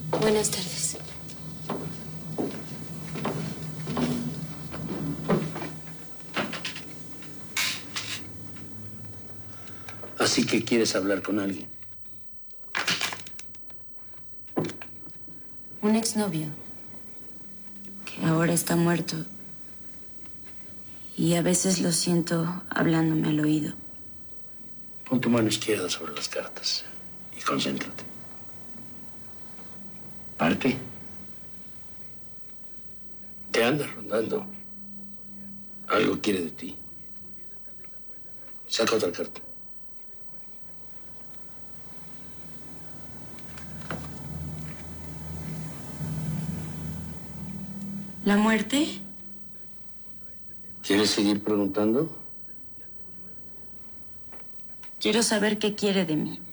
Buenas tardes. Así que quieres hablar con alguien. Un exnovio que ahora está muerto y a veces lo siento hablándome al oído. Pon tu mano izquierda sobre las cartas y concéntrate. Parte. Te anda rondando. Algo quiere de ti. Saca otra carta. ¿La muerte? ¿Quieres seguir preguntando? Quiero saber qué quiere de mí.